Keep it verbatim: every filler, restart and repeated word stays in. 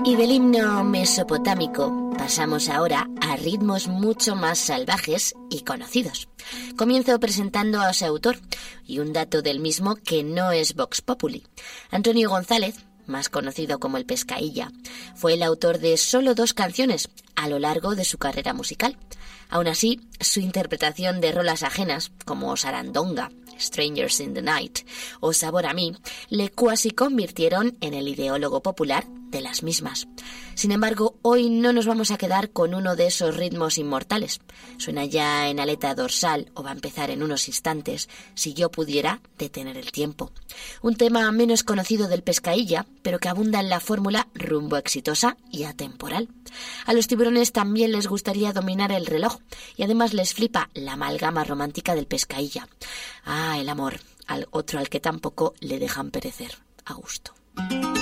Y del himno mesopotámico pasamos ahora a ritmos mucho más salvajes y conocidos. Comienzo presentando a su autor y un dato del mismo que no es Vox Populi. Antonio González, más conocido como el Pescaílla, fue el autor de solo dos canciones a lo largo de su carrera musical. Aún así, su interpretación de rolas ajenas, como Sarandonga, Strangers in the Night o Sabor a mí, le cuasi convirtieron en el ideólogo popular de las mismas. Sin embargo, hoy no nos vamos a quedar con uno de esos ritmos inmortales. Suena ya en aleta dorsal o va a empezar en unos instantes, si yo pudiera detener el tiempo. Un tema menos conocido del Pescaílla, pero que abunda en la fórmula rumbo exitosa y atemporal. A los tiburones también les gustaría dominar el reloj y además les flipa la amalgama romántica del Pescaílla. Ah, el amor, al otro al que tampoco le dejan perecer a gusto.